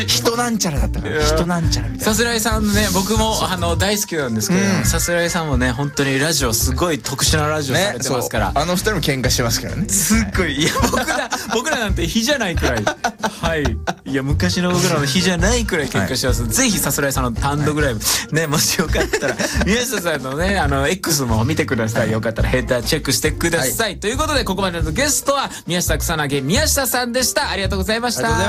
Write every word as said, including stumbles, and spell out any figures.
人なんちゃらだったから人なんちゃらみたいな。 さすらいさんね、僕もあの大好きなんですけど、さすらいさんもね本当にラジオすごい特殊なラジオされてますから、 あの二人も喧嘩してますからね。 すっごい、いや僕ら僕らなんて比じゃないくらい、はい、いや昔の僕らの比じゃないくらい喧嘩してます。ぜひさすらいさんの単独ライブね、もしよかったら宮下さんのねあの X も見てください。よかったらヘーターチェックしてください。ということでここまでのゲストは宮下草薙宮下さんでした。ありがとうございました。